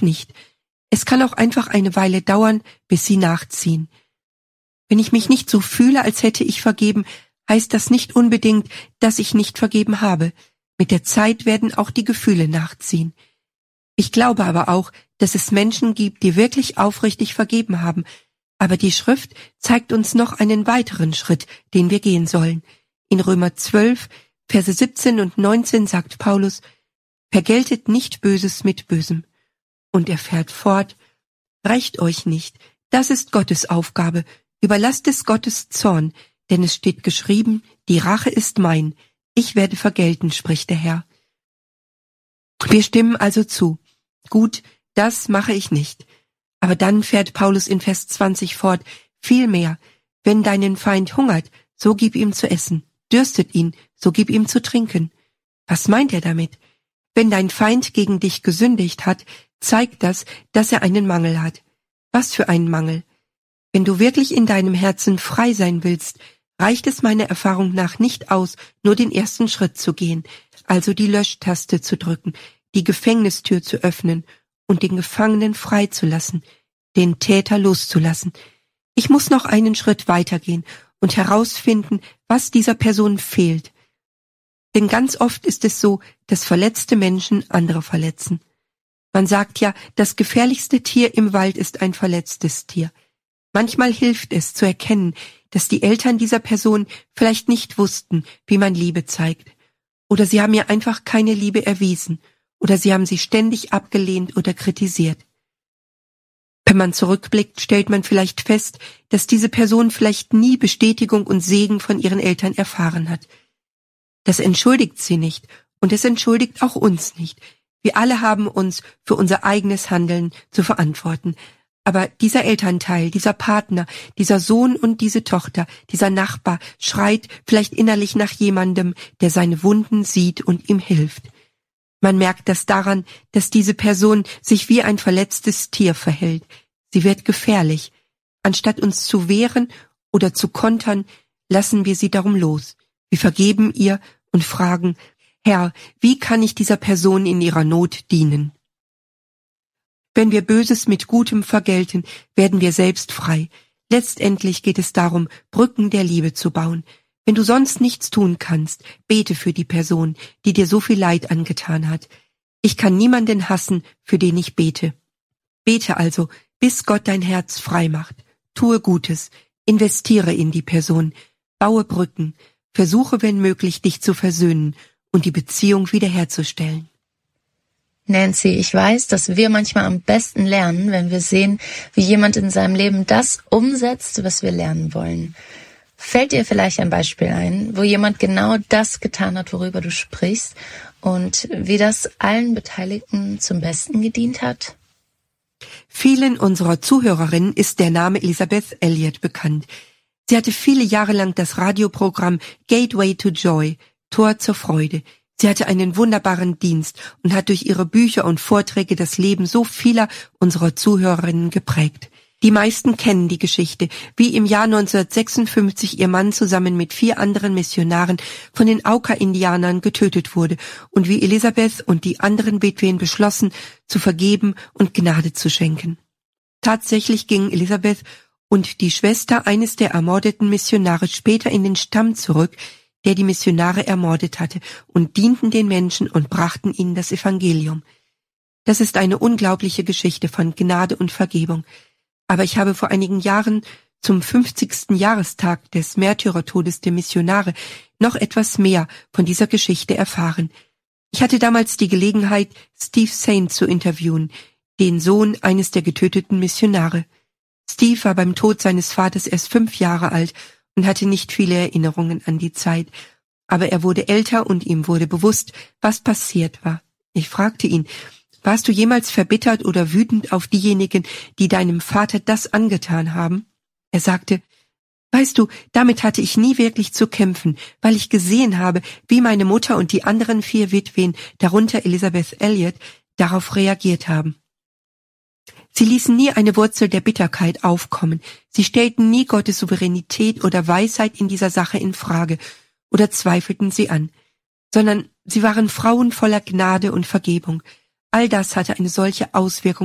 nicht. Es kann auch einfach eine Weile dauern, bis sie nachziehen. Wenn ich mich nicht so fühle, als hätte ich vergeben, heißt das nicht unbedingt, dass ich nicht vergeben habe. Mit der Zeit werden auch die Gefühle nachziehen. Ich glaube aber auch, dass es Menschen gibt, die wirklich aufrichtig vergeben haben. Aber die Schrift zeigt uns noch einen weiteren Schritt, den wir gehen sollen. In Römer 12, Verse 17 und 19 sagt Paulus: Vergeltet nicht Böses mit Bösem. Und er fährt fort: Rächt euch nicht, das ist Gottes Aufgabe. Überlasst es Gottes Zorn, denn es steht geschrieben: Die Rache ist mein, ich werde vergelten, spricht der Herr. Wir stimmen also zu. Gut, das mache ich nicht. Aber dann fährt Paulus in Vers 20 fort: Vielmehr, wenn deinen Feind hungert, so gib ihm zu essen. Dürstet ihn, so gib ihm zu trinken. Was meint er damit? Wenn dein Feind gegen dich gesündigt hat, zeigt das, dass er einen Mangel hat. Was für einen Mangel? Wenn du wirklich in deinem Herzen frei sein willst, reicht es meiner Erfahrung nach nicht aus, nur den ersten Schritt zu gehen, also die Löschtaste zu drücken, die Gefängnistür zu öffnen und den Gefangenen freizulassen, den Täter loszulassen. Ich muss noch einen Schritt weitergehen und herausfinden, was dieser Person fehlt. Denn ganz oft ist es so, dass verletzte Menschen andere verletzen. Man sagt ja, das gefährlichste Tier im Wald ist ein verletztes Tier. Manchmal hilft es zu erkennen, dass die Eltern dieser Person vielleicht nicht wussten, wie man Liebe zeigt. Oder sie haben ihr einfach keine Liebe erwiesen. Oder sie haben sie ständig abgelehnt oder kritisiert. Wenn man zurückblickt, stellt man vielleicht fest, dass diese Person vielleicht nie Bestätigung und Segen von ihren Eltern erfahren hat. Das entschuldigt sie nicht und es entschuldigt auch uns nicht. Wir alle haben uns für unser eigenes Handeln zu verantworten. Aber dieser Elternteil, dieser Partner, dieser Sohn und diese Tochter, dieser Nachbar schreit vielleicht innerlich nach jemandem, der seine Wunden sieht und ihm hilft. Man merkt das daran, dass diese Person sich wie ein verletztes Tier verhält. Sie wird gefährlich. Anstatt uns zu wehren oder zu kontern, lassen wir sie darum los. Wir vergeben ihr und fragen: Herr, wie kann ich dieser Person in ihrer Not dienen? Wenn wir Böses mit Gutem vergelten, werden wir selbst frei. Letztendlich geht es darum, Brücken der Liebe zu bauen. Wenn du sonst nichts tun kannst, bete für die Person, die dir so viel Leid angetan hat. Ich kann niemanden hassen, für den ich bete. Bete also, bis Gott dein Herz frei macht. Tue Gutes, investiere in die Person, baue Brücken, versuche, wenn möglich, dich zu versöhnen und die Beziehung wiederherzustellen. Nancy, ich weiß, dass wir manchmal am besten lernen, wenn wir sehen, wie jemand in seinem Leben das umsetzt, was wir lernen wollen. Fällt dir vielleicht ein Beispiel ein, wo jemand genau das getan hat, worüber du sprichst, und wie das allen Beteiligten zum Besten gedient hat? Vielen unserer Zuhörerinnen ist der Name Elisabeth Elliot bekannt. Sie hatte viele Jahre lang das Radioprogramm Gateway to Joy, Tor zur Freude. Sie hatte einen wunderbaren Dienst und hat durch ihre Bücher und Vorträge das Leben so vieler unserer Zuhörerinnen geprägt. Die meisten kennen die Geschichte, wie im Jahr 1956 ihr Mann zusammen mit 4 anderen Missionaren von den Auca-Indianern getötet wurde und wie Elisabeth und die anderen Witwen beschlossen, zu vergeben und Gnade zu schenken. Tatsächlich gingen Elisabeth und die Schwester eines der ermordeten Missionare später in den Stamm zurück, der die Missionare ermordet hatte, und dienten den Menschen und brachten ihnen das Evangelium. Das ist eine unglaubliche Geschichte von Gnade und Vergebung. Aber ich habe vor einigen Jahren zum 50. Jahrestag des Märtyrertodes der Missionare noch etwas mehr von dieser Geschichte erfahren. Ich hatte damals die Gelegenheit, Steve Saint zu interviewen, den Sohn eines der getöteten Missionare. Steve war beim Tod seines Vaters erst 5 Jahre alt und hatte nicht viele Erinnerungen an die Zeit. Aber er wurde älter und ihm wurde bewusst, was passiert war. Ich fragte ihn: Warst du jemals verbittert oder wütend auf diejenigen, die deinem Vater das angetan haben? Er sagte: Weißt du, damit hatte ich nie wirklich zu kämpfen, weil ich gesehen habe, wie meine Mutter und die anderen 4 Witwen, darunter Elisabeth Elliot, darauf reagiert haben. Sie ließen nie eine Wurzel der Bitterkeit aufkommen. Sie stellten nie Gottes Souveränität oder Weisheit in dieser Sache in Frage oder zweifelten sie an, sondern sie waren Frauen voller Gnade und Vergebung. All das hatte eine solche Auswirkung